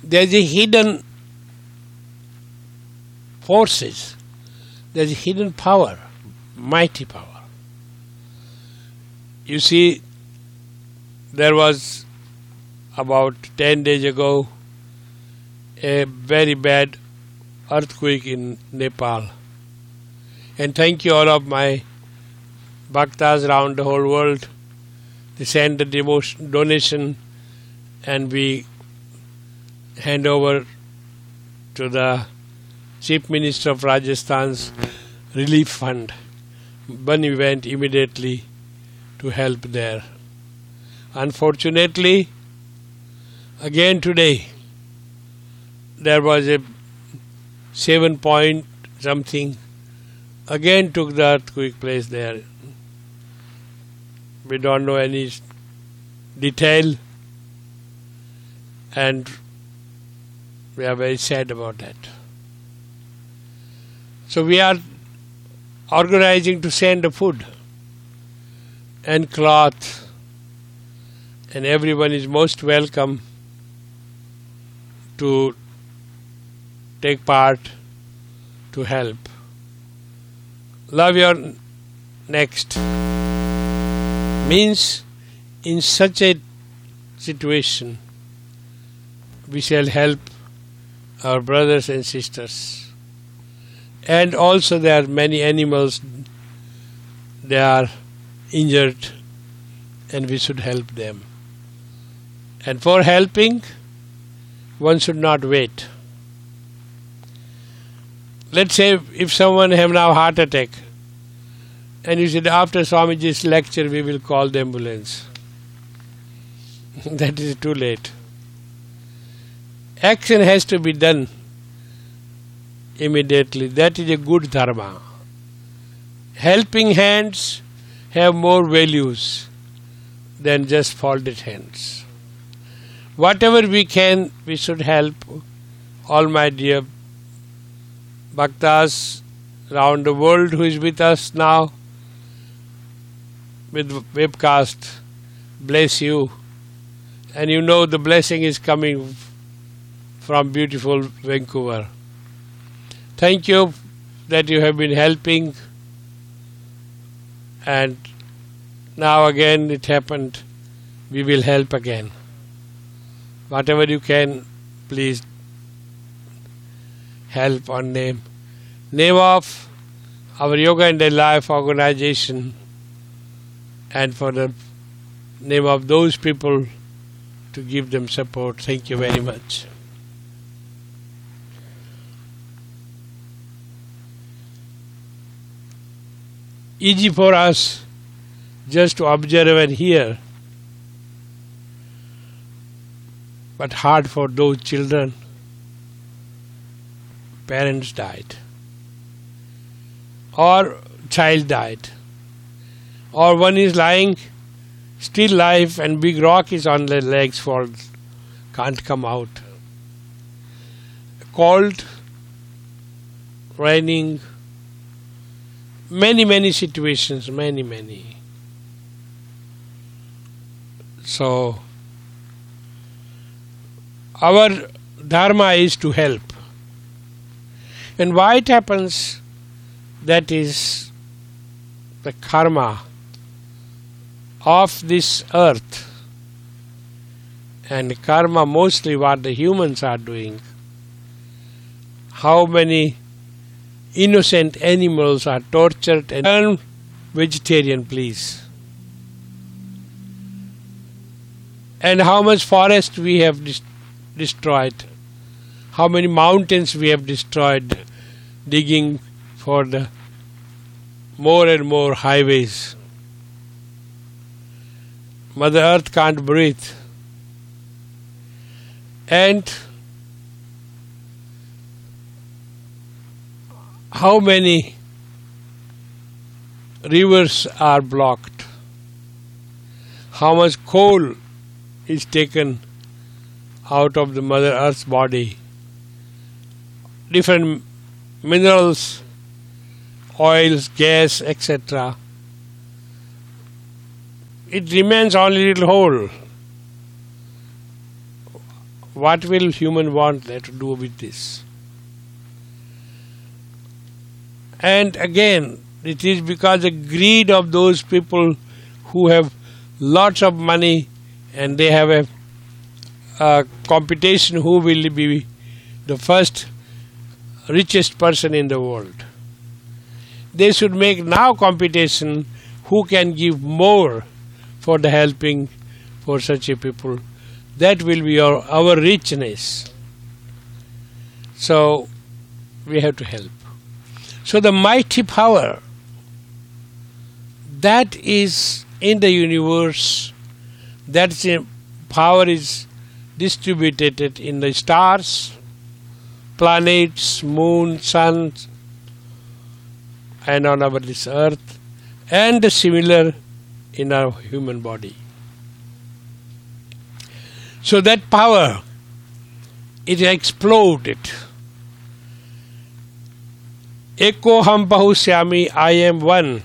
there's a hidden forces, there's a hidden power, mighty power. You see, there was about 10 days ago a very bad earthquake in Nepal. And thank you all of my bhaktas around the whole world. They send the donation and we hand over to the Chief Minister of Rajasthan's relief fund. Bunny went immediately to help there. Unfortunately, again today, there was a 7 point something, again took the earthquake place there. We don't know any detail and we are very sad about that. So we are organizing to send the food and cloth, and everyone is most welcome to take part to help. Love your next means in such a situation we shall help our brothers and sisters. And also there are many animals, they are injured and we should help them. And for helping, one should not wait. Let's say if someone have now heart attack and you said after Swamiji's lecture we will call the ambulance. That is too late. Action has to be done immediately. That is a good dharma. Helping hands have more values than just folded hands. Whatever we can, we should help all my dear bhaktas around the world who is with us now with webcast. Bless you. And you know the blessing is coming from beautiful Vancouver. Thank you that you have been helping, and now again it happened, we will help again. Whatever you can, please help on name of our Yoga and Their Life organization and for the name of those people to give them support. Thank you very much. Easy for us just to observe and hear, but hard for those children. Parents died, or child died, or one is lying still life and big rock is on their legs, fall, can't come out. Cold, raining, many situations, many. So, our dharma is to help. And why it happens, that is the karma of this earth. And karma mostly what the humans are doing. How many innocent animals are tortured and turn vegetarian, please. And how much forest we have destroyed. How many mountains we have destroyed, digging for the more and more highways. Mother Earth can't breathe. And how many rivers are blocked? How much coal is taken out of the Mother Earth's body? Different minerals, oils, gas, etc. It remains only a little hole. what will human want that to do with this? And again, it is because the greed of those people who have lots of money and they have a competition who will be the first richest person in the world. They should make now competition who can give more for the helping for such a people. That will be our richness. So we have to help. So the mighty power that is in the universe, that power is distributed in the stars, planets, moon, sun, and on this earth, and similar in our human body. So that power, it exploded. Eko ham bahushyami, I am one.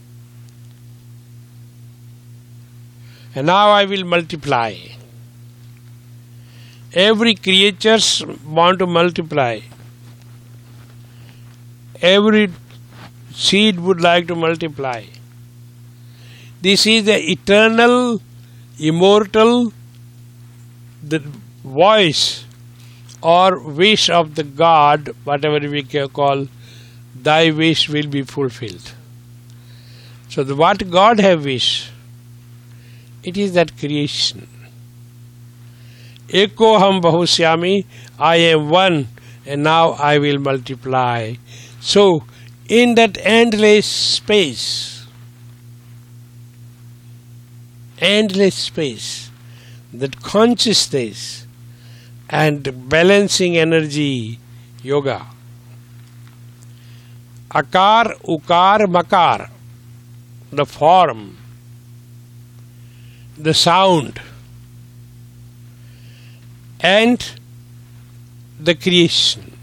And now I will multiply. Every creature want to multiply. Every seed would like to multiply. This is the eternal, immortal, the voice or wish of the God, whatever we can call, thy wish will be fulfilled. So what God have wished, it is that creation. Eko ham bahushyami, I am one, and now I will multiply. So in that endless space, that consciousness and balancing energy, yoga. Akar, ukar, makar, the form, the sound, and the creation.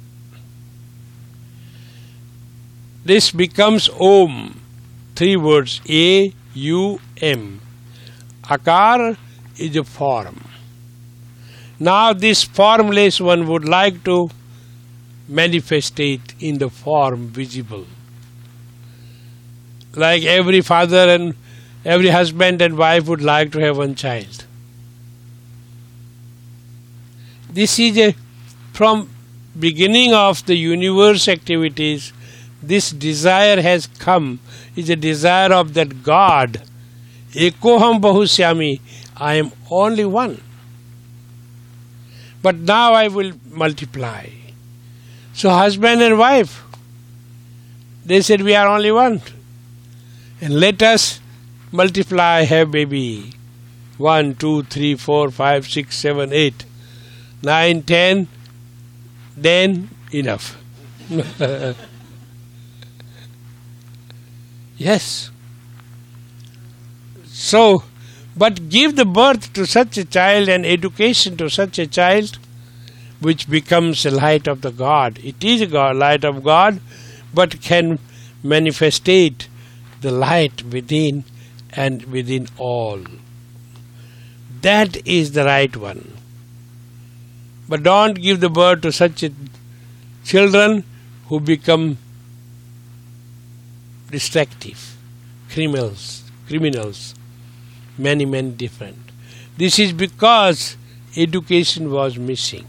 This becomes Om, 3 words, A-U-M. Akar is a form. Now this formless one would like to manifest it in the form visible. Like every father and every husband and wife would like to have one child. This is from beginning of the universe activities, this desire has come, is a desire of that God. Ekoham bahushyami, I am only one. But now I will multiply. So husband and wife, they said we are only one. And let us multiply, have baby. 1, 2, 3, 4, 5, 6, 7, 8, 9, 10, then enough. Yes. So, but give the birth to such a child and education to such a child, which becomes a light of the God. It is a God, light of God, but can manifestate the light within and within all. That is the right one. But don't give the birth to such children who become destructive, criminals, many different. This is because education was missing.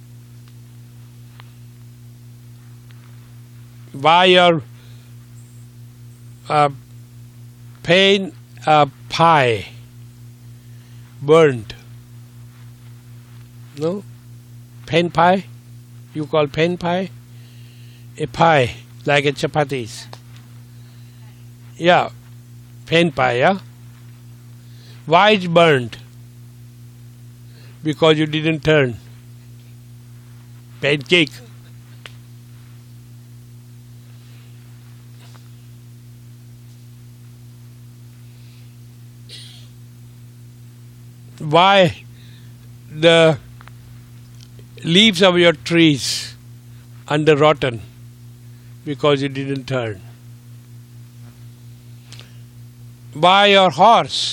Buy your pain pie, burnt. No? Pen pie? You call pen pie? A pie, like a chapatis. Yeah, pen pie, yeah? Why it's burnt? Because you didn't turn. Pancake. Why the leaves of your trees under rotten? Because you didn't turn. Why your horse